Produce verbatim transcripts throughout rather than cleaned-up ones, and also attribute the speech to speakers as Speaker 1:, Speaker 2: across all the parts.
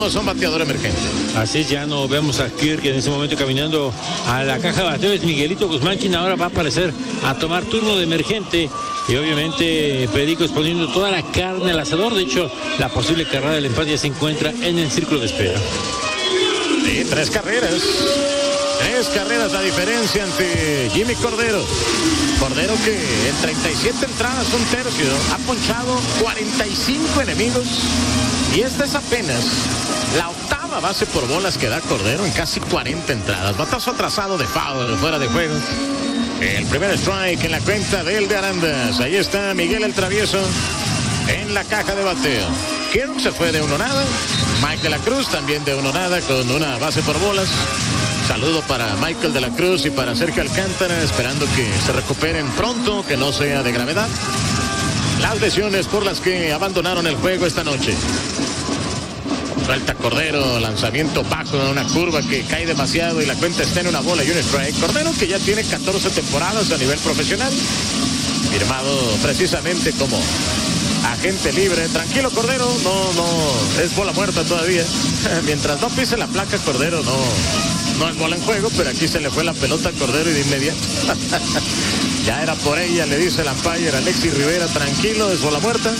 Speaker 1: son bateador emergente.
Speaker 2: Así es, ya no vemos a Kirk en ese momento caminando a la caja de bateo. Es Miguelito Guzmán quien ahora va a aparecer a tomar turno de emergente. Y obviamente Perico exponiendo toda la carne al asador. De hecho, la posible carrera del empate ya se encuentra en el círculo de espera.
Speaker 1: Sí, tres carreras. Tres carreras la diferencia ante Jimmy Cordero. Cordero que en treinta y siete entradas, un tercio, ha ponchado cuarenta y cinco enemigos. Y esta es apenas la octava base por bolas que da Cordero en casi cuarenta entradas. Batazo atrasado de foul, fuera de juego. El primer strike en la cuenta del de Arandas. Ahí está Miguel el Travieso en la caja de bateo. Kirk se fue de uno nada. Mike de la Cruz también de uno nada con una base por bolas. Saludo para Michael de la Cruz y para Sergio Alcántara, esperando que se recuperen pronto, que no sea de gravedad. Las lesiones por las que abandonaron el juego esta noche. Suelta Cordero, lanzamiento bajo, una curva que cae demasiado y la cuenta está en una bola y un strike. Cordero que ya tiene catorce temporadas a nivel profesional, firmado precisamente como agente libre. Tranquilo Cordero, no, no, es bola muerta todavía. Mientras no pise la placa Cordero, no, no es bola en juego, pero aquí se le fue la pelota a Cordero y de inmediato. Ya era por ella, le dice el umpire Alexis Rivera, tranquilo, es bola muerta.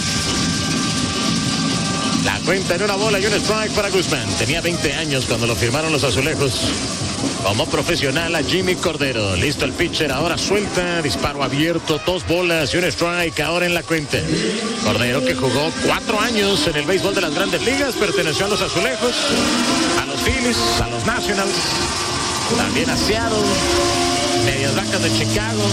Speaker 1: La cuenta en una bola y un strike para Guzmán. Tenía veinte años cuando lo firmaron los azulejos. Como profesional a Jimmy Cordero. Listo el pitcher, ahora suelta, disparo abierto, dos bolas y un strike ahora en la cuenta. Cordero que jugó cuatro años en el béisbol de las grandes ligas, perteneció a los azulejos, a los Phillies, a los Nationals, también a Seattle, Medias Blancas de Chicago,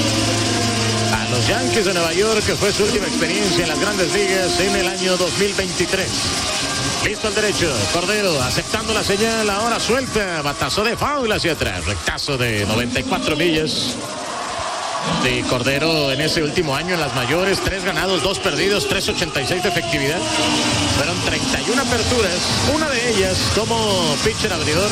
Speaker 1: a los Yankees de Nueva York, que fue su última experiencia en las grandes ligas en el año dos mil veintitrés. Listo al derecho, Cordero aceptando la señal, ahora suelta, batazo de foul hacia atrás, rectazo de noventa y cuatro millas de Cordero en ese último año en las mayores, tres ganados, dos perdidos, tres ochenta y seis de efectividad. Fueron treinta y una aperturas, una de ellas como pitcher abridor.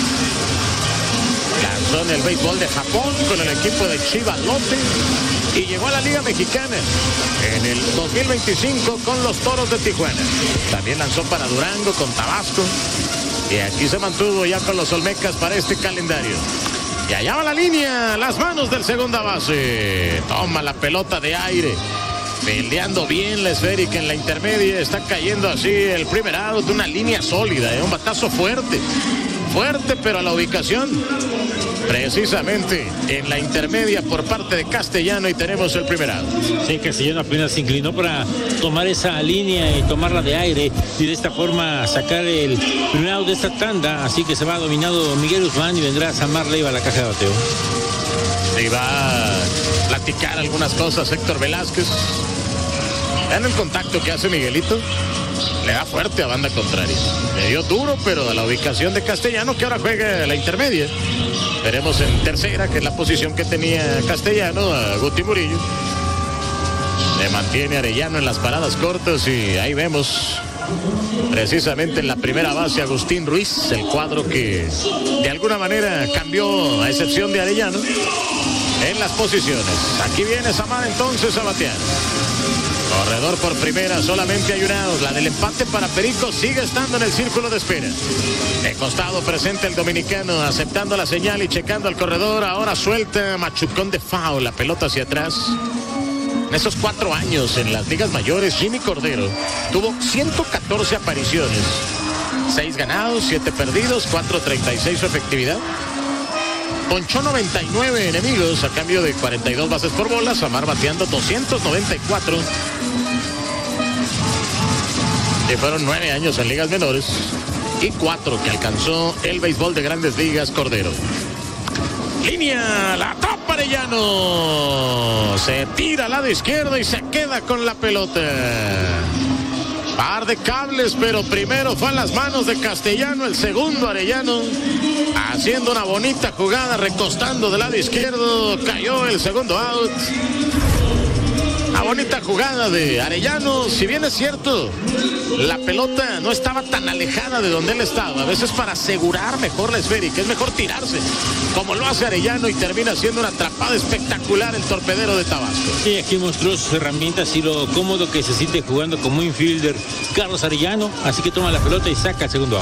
Speaker 1: Lanzó en el béisbol de Japón con el equipo de Chivas Lotte y llegó a la Liga Mexicana en el dos mil veinticinco con los Toros de Tijuana. También lanzó para Durango con Tabasco y aquí se mantuvo ya con los Olmecas para este calendario. Y allá va la línea, las manos del segunda base. Toma la pelota de aire. Peleando bien la esférica en la intermedia. Está cayendo así el primer out de una línea sólida, ¿eh? Un batazo fuerte. Fuerte, pero a la ubicación precisamente en la intermedia por parte de Castellano y tenemos el primer out.
Speaker 2: Sí, Castellano apenas se inclinó para tomar esa línea y tomarla de aire y de esta forma sacar el primer out de esta tanda. Así que se va dominado Miguel Guzmán y vendrá Samar Leiva a la caja de bateo.
Speaker 1: Y va a platicar algunas cosas Héctor Velázquez. Vean el contacto que hace Miguelito. Le da fuerte a banda contraria. Le dio duro, pero a la ubicación de Castellano, que ahora juega la intermedia. Veremos en tercera, que es la posición que tenía Castellano, a Guti Murillo. Le mantiene Arellano en las paradas cortas y ahí vemos precisamente en la primera base Agustín Ruiz, el cuadro que de alguna manera cambió a excepción de Arellano en las posiciones. Aquí viene Samar entonces a batear. Corredor por primera, solamente hay un out. La del empate para Perico sigue estando en el círculo de espera. De costado presente el dominicano, aceptando la señal y checando al corredor. Ahora suelta, machucón de foul, la pelota hacia atrás. En esos cuatro años en las ligas mayores, Jimmy Cordero tuvo ciento catorce apariciones. seis ganados, siete perdidos, cuatro treinta y seis su efectividad. Ponchó noventa y nueve enemigos a cambio de cuarenta y dos bases por bola. Samar bateando doscientos noventa y cuatro. Y fueron nueve años en ligas menores y cuatro que alcanzó el béisbol de grandes ligas Cordero. Línea, la atrapa Arellano. Se tira al lado izquierdo y se queda con la pelota. Par de cables, pero primero fue en las manos de Castellano, el segundo Arellano, haciendo una bonita jugada, recostando del lado izquierdo, cayó el segundo out. Ah, bonita jugada de Arellano. Si bien es cierto, la pelota no estaba tan alejada de donde él estaba. A veces para asegurar mejor la esférica es mejor tirarse, como lo hace Arellano, y termina siendo una atrapada espectacular el torpedero de Tabasco.
Speaker 2: Y aquí mostró sus herramientas y lo cómodo que se siente jugando como infielder Carlos Arellano. Así que toma la pelota y saca el segundo out.